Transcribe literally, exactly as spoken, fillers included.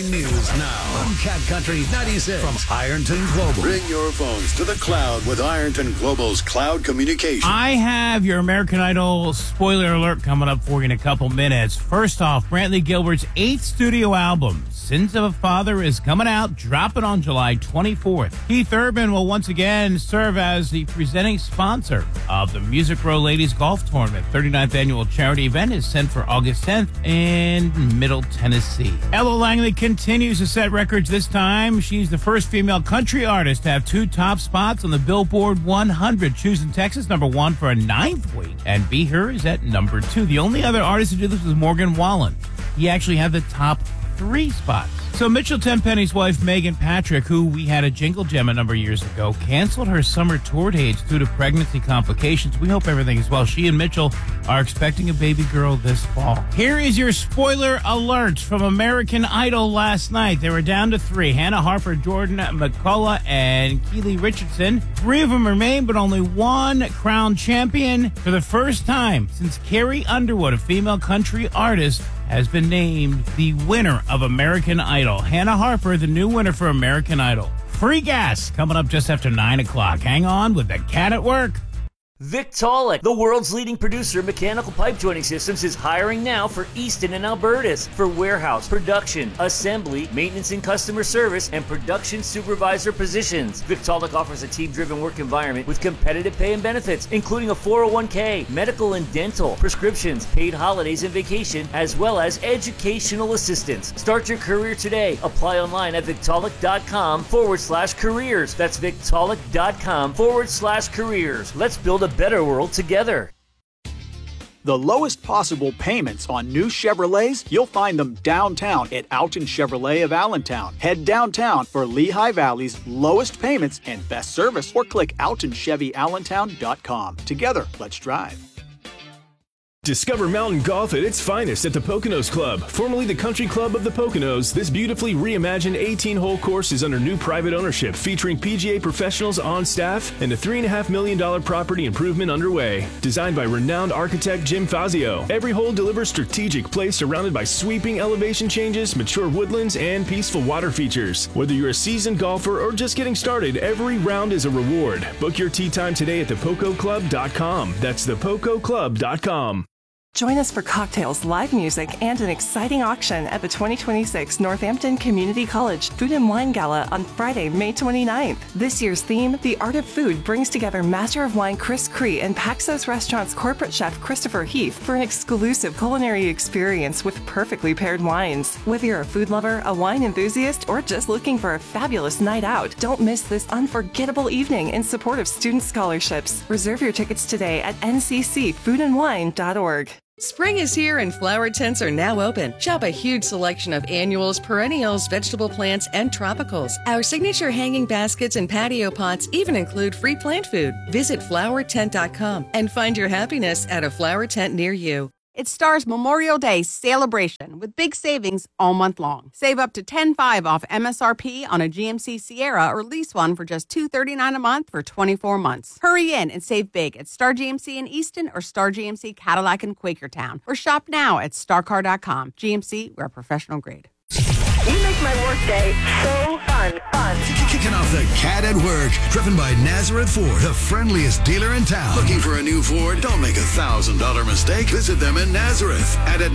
Breaking news now on Cat Country ninety-six from Ironton Global. Bring your phones to the cloud with Ironton Global's cloud communication. I have your American Idol spoiler alert coming up for you in a couple minutes. First off, Brantley Gilbert's eighth studio album, Sins of a Father, is coming out, dropping on July twenty-fourth. Keith Urban will once again serve as the presenting sponsor of the Music Row Ladies Golf Tournament. thirty-ninth annual charity event is set for August tenth in Middle Tennessee. Ella Langley continues to set records this time. She's the first female country artist to have two top spots on the Billboard one hundred, choosing Texas number one for a ninth week, and Be Her is at number two. The only other artist to do this was Morgan Wallen. He actually had the top three spots. So Mitchell Tenpenny's wife, Megan Patrick, who we had a Jingle Gem a number of years ago, canceled her summer tour dates due to pregnancy complications. We hope everything is well. She and Mitchell are expecting a baby girl this fall. Here is your spoiler alert from American Idol last night. They were down to three: Hannah Harper, Jordan McCullough, and Keely Richardson. Three of them remain, but only one crowned champion. For the first time since Carrie Underwood, a female country artist, has been named the winner of American Idol. Hannah Harper, the new winner for American Idol. Free gas coming up just after nine o'clock. Hang on with the Cat at Work. Victaulic, the world's leading producer of mechanical pipe joining systems, is hiring now for Easton and Albertus for warehouse, production, assembly, maintenance and customer service, and production supervisor positions. Victaulic offers a team-driven work environment with competitive pay and benefits, including a four oh one k, medical and dental, prescriptions, paid holidays and vacation, as well as educational assistance. Start your career today. Apply online at Victaulic.com forward slash careers. That's Victaulic.com forward slash careers. Let's build a better world together. The lowest possible payments on new Chevrolets, you'll find them downtown at Alton Chevrolet of Allentown. Head downtown for Lehigh Valley's lowest payments and best service, or click alton chevy allentown dot com. Together, let's drive. Discover mountain golf at its finest at the Poconos Club. Formerly the Country Club of the Poconos, this beautifully reimagined eighteen-hole course is under new private ownership, featuring P G A professionals on staff and a three point five million dollars property improvement underway. Designed by renowned architect Jim Fazio, every hole delivers strategic play surrounded by sweeping elevation changes, mature woodlands, and peaceful water features. Whether you're a seasoned golfer or just getting started, every round is a reward. Book your tee time today at the poco club dot com. That's the poco club dot com. Join us for cocktails, live music, and an exciting auction at the twenty twenty-six Northampton Community College Food and Wine Gala on Friday, May twenty-ninth. This year's theme, The Art of Food, brings together Master of Wine Chris Cree and Paxos Restaurant's corporate chef Christopher Heath for an exclusive culinary experience with perfectly paired wines. Whether you're a food lover, a wine enthusiast, or just looking for a fabulous night out, don't miss this unforgettable evening in support of student scholarships. Reserve your tickets today at n c c food and wine dot org. Spring is here and flower tents are now open. Shop a huge selection of annuals, perennials, vegetable plants, and tropicals. Our signature hanging baskets and patio pots even include free plant food. Visit flower tent dot com and find your happiness at a flower tent near you. It's Star's Memorial Day celebration with big savings all month long. Save up to ten dollars and five cents off M S R P on a G M C Sierra or lease one for just two hundred thirty-nine dollars a month for twenty-four months. Hurry in and save big at Star G M C in Easton or Star G M C Cadillac in Quakertown, or shop now at star car dot com. G M C, we're professional grade. You make my workday so fun, fun. Kicking off the Cat at Work, driven by Nazareth Ford, the friendliest dealer in town. Looking for a new Ford? Don't make a one thousand dollars mistake. Visit them in Nazareth and at